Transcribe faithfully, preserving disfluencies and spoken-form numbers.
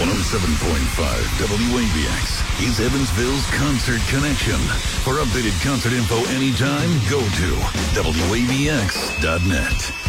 one oh seven point five W A B X is Evansville's Concert Connection. For updated concert info anytime, go to W A B X dot net.